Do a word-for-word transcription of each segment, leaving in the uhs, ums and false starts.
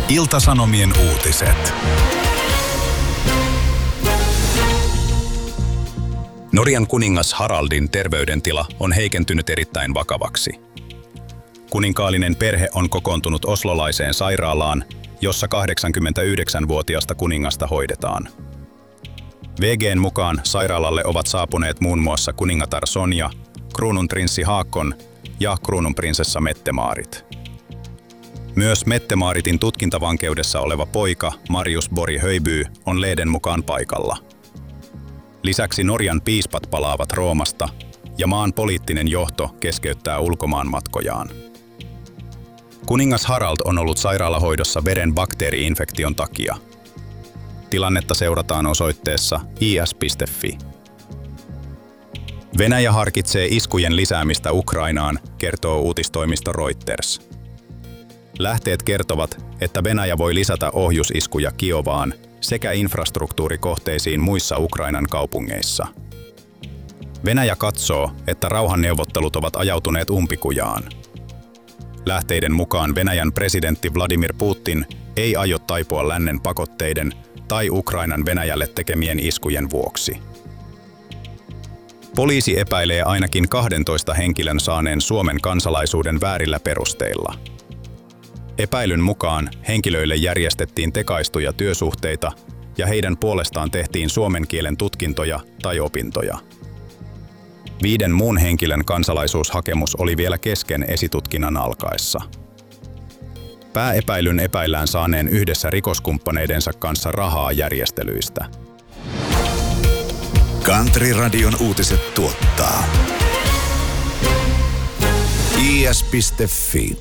Ilta-Sanomien uutiset. Norjan kuningas Haraldin terveydentila on heikentynyt erittäin vakavaksi. Kuninkaallinen perhe on kokoontunut oslolaiseen sairaalaan, jossa kahdeksankymmentäyhdeksänvuotiasta kuningasta hoidetaan. V G:n mukaan sairaalalle ovat saapuneet muun muassa kuningatar Sonja, kruununprinssi Haakon ja kruununprinsessa Mette-Maarit. Myös Mette-Maaritin tutkintavankeudessa oleva poika Marius Borg Høiby on lehden mukaan paikalla. Lisäksi Norjan piispat palaavat Roomasta ja maan poliittinen johto keskeyttää ulkomaanmatkojaan. Kuningas Harald on ollut sairaalahoidossa veren bakteeri-infektion takia. Tilannetta seurataan osoitteessa i s piste f i. Venäjä harkitsee iskujen lisäämistä Ukrainaan, kertoo uutistoimisto Reuters. Lähteet kertovat, että Venäjä voi lisätä ohjusiskuja Kiovaan sekä infrastruktuurikohteisiin muissa Ukrainan kaupungeissa. Venäjä katsoo, että rauhanneuvottelut ovat ajautuneet umpikujaan. Lähteiden mukaan Venäjän presidentti Vladimir Putin ei aio taipua lännen pakotteiden tai Ukrainan Venäjälle tekemien iskujen vuoksi. Poliisi epäilee ainakin kahdentoista henkilön saaneen Suomen kansalaisuuden väärillä perusteilla. Epäilyn mukaan henkilöille järjestettiin tekaistuja työsuhteita ja heidän puolestaan tehtiin suomen kielen tutkintoja tai opintoja. Viiden muun henkilön kansalaisuushakemus oli vielä kesken esitutkinnan alkaessa. Pääepäilyn epäillään saaneen yhdessä rikoskumppaneidensa kanssa rahaa järjestelyistä. Country Radion uutiset tuottaa i s piste f i.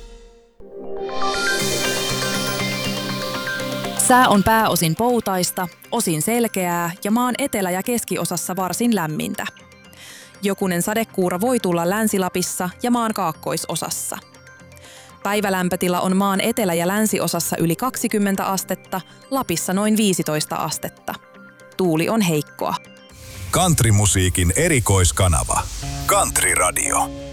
Sää on pääosin poutaista, osin selkeää ja maan etelä- ja keskiosassa varsin lämmintä. Jokunen sadekuura voi tulla Länsi-Lapissa ja maan kaakkoisosassa. Päivälämpötila on maan etelä- ja länsiosassa yli kaksikymmentä astetta, Lapissa noin viisitoista astetta. Tuuli on heikkoa. Countrymusiikin erikoiskanava. Country Radio.